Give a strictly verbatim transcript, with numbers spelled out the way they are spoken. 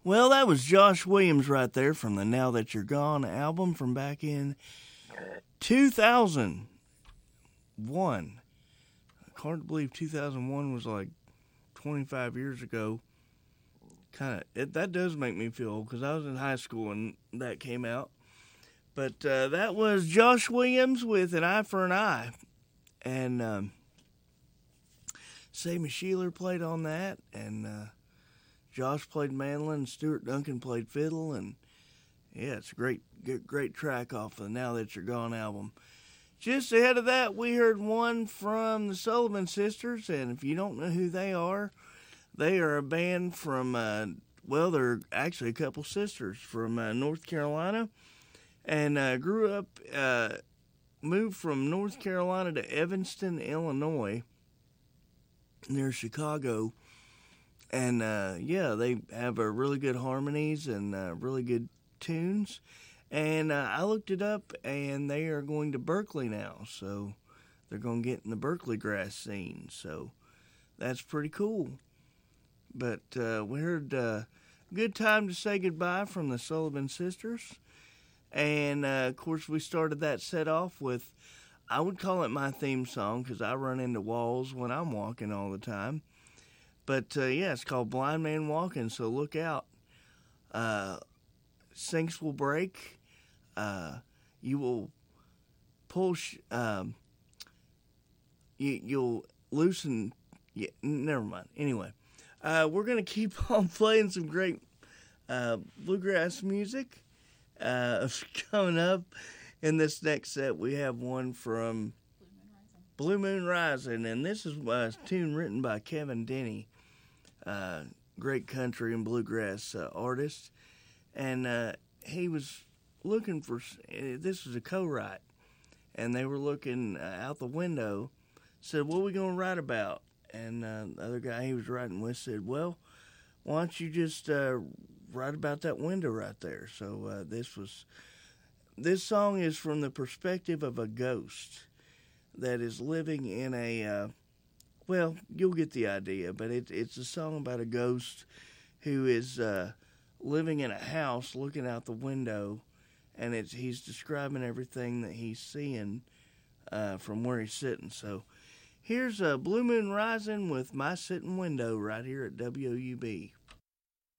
Well, that was Josh Williams right there from the Now That You're Gone album from back in two thousand one. Hard to believe two thousand one was like twenty-five years ago. Kind of, that does make me feel old because I was in high school when that came out. But uh, that was Josh Williams with An Eye for an Eye. And um, Sammy Sheeler played on that, and uh, Josh played mandolin, and Stuart Duncan played fiddle, and yeah, it's a great, great, great track off the Now That You're Gone album. Just ahead of that, we heard one from the Sullivan Sisters, and if you don't know who they are, they are a band from, uh, well, they're actually a couple sisters from uh, North Carolina, and uh, grew up, uh, moved from North Carolina to Evanston, Illinois, near Chicago. And, uh, yeah, they have a really good harmonies and uh, really good tunes. And uh, I looked it up, and they are going to Berkeley now. So they're going to get in the Berkeley grass scene. So that's pretty cool. But uh, we heard uh, Good Time to Say Goodbye from the Sullivan Sisters. And, uh, of course, we started that set off with, I would call it my theme song because I run into walls when I'm walking all the time. But, uh, yeah, it's called Blind Man Walking, so look out. Uh, sinks will break. Uh, you will pull, sh- um, you, you'll loosen, yeah, never mind. Anyway, uh, we're going to keep on playing some great uh, bluegrass music. Uh, coming up in this next set, we have one from Blue Moon Rising, and this is a tune written by Kevin Denny. Uh, great country and bluegrass uh, artist, and uh, he was looking for, this was a co-write, and they were looking uh, out the window, said, what are we going to write about? And uh, the other guy he was writing with said, well, why don't you just uh, write about that window right there? So uh, this was, this song is from the perspective of a ghost that is living in a, uh, well, you'll get the idea, but it, it's a song about a ghost who is uh, living in a house looking out the window, and it's he's describing everything that he's seeing uh, from where he's sitting. So here's uh, Blue Moon Rising with My Sitting Window right here at W O U B.